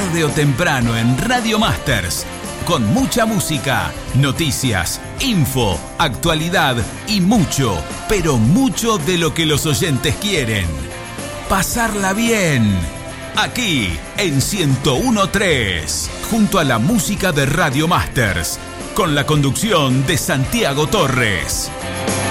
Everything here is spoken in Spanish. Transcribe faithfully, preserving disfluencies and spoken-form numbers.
tarde o temprano en Radio Masters, con mucha música, noticias, info, actualidad y mucho, pero mucho de lo que los oyentes quieren. Pasarla bien, aquí en ciento uno punto tres, junto a la música de Radio Masters, con la conducción de Santiago Torres.